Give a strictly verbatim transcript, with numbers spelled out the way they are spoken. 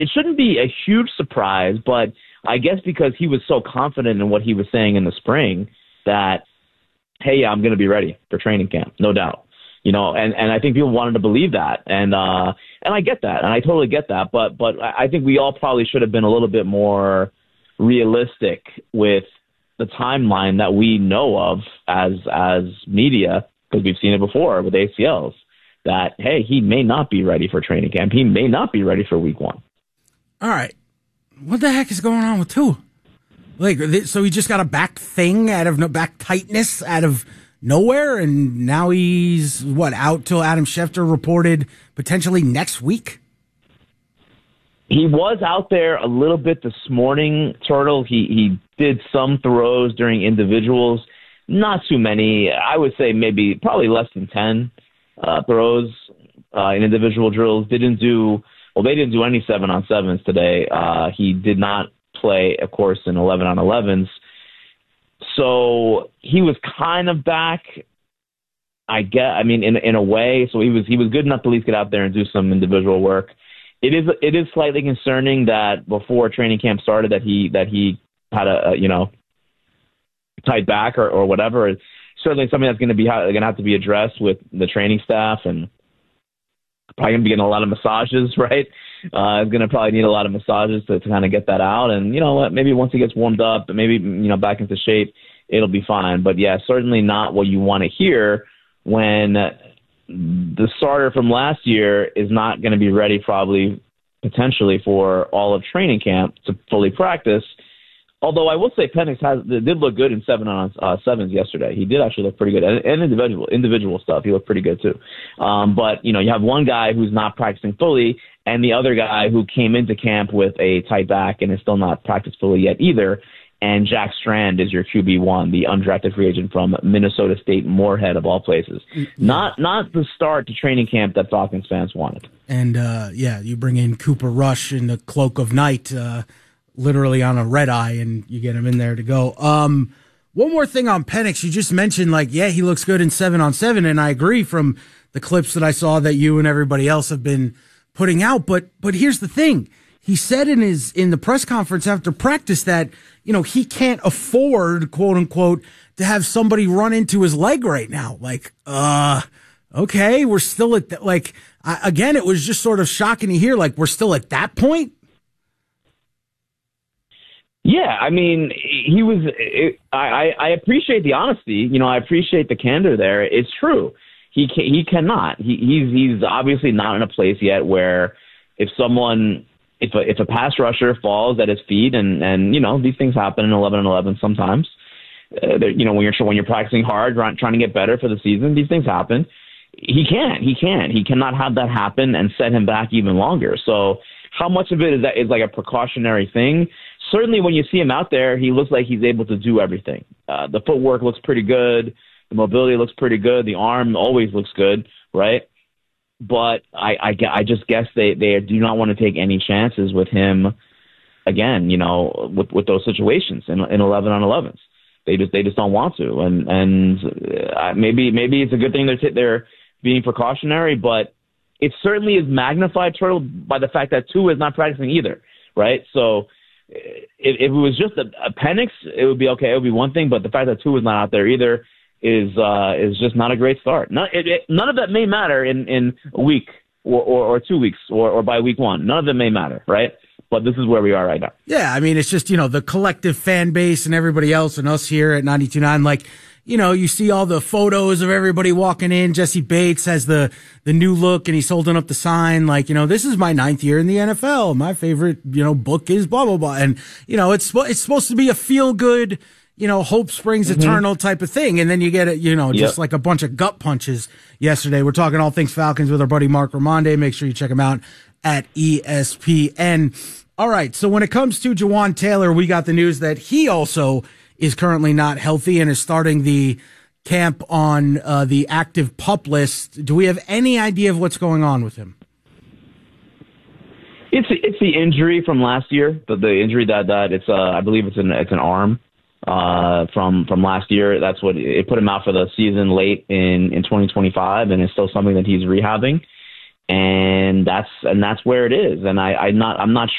it shouldn't be a huge surprise, but I guess because he was so confident in what he was saying in the spring that, hey, yeah, I'm going to be ready for training camp, no doubt. You know, and, and I think people wanted to believe that, and uh, and I get that, and I totally get that, but but I think we all probably should have been a little bit more realistic with the timeline that we know of as as media, because we've seen it before with A C Ls, that, hey, he may not be ready for training camp. He may not be ready for week one. All right. What the heck is going on with Tua? Like, so he just got a back thing out of no back tightness out of nowhere, and now he's, what, out till Adam Schefter reported potentially next week? He was out there a little bit this morning, Turtle. He he did some throws during individuals, not too many. I would say maybe probably less than ten uh, throws uh, in individual drills. Didn't do well. They didn't do any seven on sevens today. Uh, he did not play, of course, in eleven on elevens. So he was kind of back. I get. I mean, in in a way. So he was he was good enough to at least get out there and do some individual work. It is it is slightly concerning that before training camp started that he that he had a, a you know tight back or, or whatever. It's certainly something that's going to be going to have to be addressed with the training staff, and probably going to be getting a lot of massages, right? Uh, he's going to probably need a lot of massages to, to kind of get that out. And you know what? Maybe once he gets warmed up, maybe you know back into shape, it'll be fine. But yeah, certainly not what you want to hear when the starter from last year is not going to be ready probably potentially for all of training camp to fully practice. Although I will say Penix has did look good in seven on uh, sevens yesterday. He did actually look pretty good, and, and individual individual stuff. He looked pretty good too. Um, but you know, you have one guy who's not practicing fully, and the other guy who came into camp with a tight back and is still not practiced fully yet either. And Jack Strand is your Q B one, the undrafted free agent from Minnesota State, Moorhead of all places. Not not the start to training camp that Falcons fans wanted. And, uh, yeah, you bring in Cooper Rush in the cloak of night, uh, literally on a red eye, and you get him in there to go. Um, one more thing on Penix. You just mentioned, like, yeah, he looks good in seven on seven, and I agree from the clips that I saw that you and everybody else have been putting out. But but here's the thing. He said in his in the press conference after practice that, you know, he can't afford, quote unquote, to have somebody run into his leg right now. Like, uh, okay, we're still at that. Like, I, again, it was just sort of shocking to hear, like, we're still at that point. Yeah, I mean, he was, it, I, I appreciate the honesty. You know, I appreciate the candor there. It's true. He can, he cannot, he, he's, he's obviously not in a place yet where if someone, If a, if a pass rusher falls at his feet, and, and you know, these things happen in eleven on eleven sometimes, uh, you know, when you're when you're practicing hard, trying to get better for the season, these things happen. He can't. He can't. He cannot have that happen and set him back even longer. So how much of it is that is like a precautionary thing? Certainly when you see him out there, he looks like he's able to do everything. Uh, the footwork looks pretty good. The mobility looks pretty good. The arm always looks good, right? But I, I, I just guess they, they do not want to take any chances with him again, you know, with, with those situations in, in eleven on elevens. They just they just don't want to, and and uh, maybe maybe it's a good thing they're t- they're being precautionary, but it certainly is magnified, Turtle, by the fact that Tua is not practicing either, right? So if, if it was just a, a Penix, it would be okay. It would be one thing, but the fact that Tua is not out there either is uh, is just not a great start. None, it, it, none of that may matter in, in a week or, or, or two weeks or, or by week one. None of them may matter, right? But this is where we are right now. Yeah, I mean, it's just, you know, the collective fan base and everybody else and us here at ninety-two point nine, like, you know, you see all the photos of everybody walking in. Jesse Bates has the, the new look and he's holding up the sign like, you know, this is my ninth year in the N F L. My favorite, you know, book is blah, blah, blah. And, you know, it's, it's supposed to be a feel good, you know, hope springs mm-hmm. eternal type of thing. And then you get it, you know, just yep. like a bunch of gut punches yesterday. We're talking all things Falcons with our buddy Mark Ramonde. Make sure you check him out at E S P N. All right. So when it comes to Jawaan Taylor, we got the news that he also is currently not healthy and is starting the camp on uh, the active PUP list. Do we have any idea of what's going on with him? It's it's the injury from last year. The, the injury that that it's uh, I believe it's an it's an arm. Uh, from from last year. That's what it put him out for the season late in, in twenty twenty-five, and it's still something that he's rehabbing. and that's and that's where it is. And I, I'm not I'm not